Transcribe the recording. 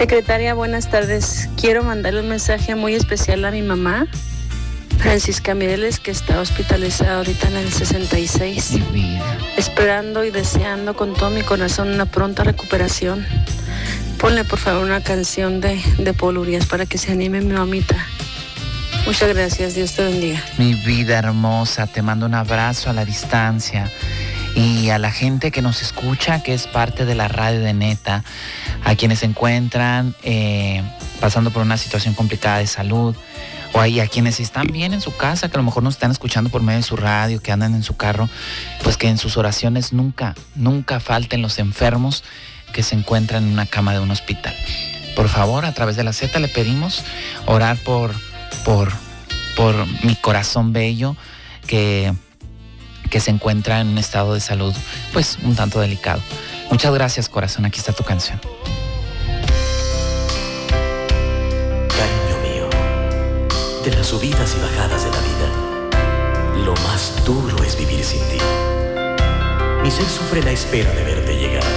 Secretaria, buenas tardes. Quiero mandarle un mensaje muy especial a mi mamá, Francisca Mireles, que está hospitalizada ahorita en el 66, esperando y deseando con todo mi corazón una pronta recuperación. Ponle por favor una canción de Paul Urias para que se anime mi mamita. Muchas gracias, Dios te bendiga. Mi vida hermosa, te mando un abrazo a la distancia. Y a la gente que nos escucha, que es parte de la radio de Neta, a quienes se encuentran pasando por una situación complicada de salud, o a quienes están bien en su casa, que a lo mejor nos están escuchando por medio de su radio, que andan en su carro, pues que en sus oraciones nunca falten los enfermos que se encuentran en una cama de un hospital. Por favor, a través de la Z le pedimos orar por mi corazón bello, que se encuentra en un estado de salud pues un tanto delicado. Muchas gracias, corazón, aquí está tu canción. Cariño mío, de las subidas y bajadas de la vida, lo más duro es vivir sin ti. Mi ser sufre la espera de verte llegar.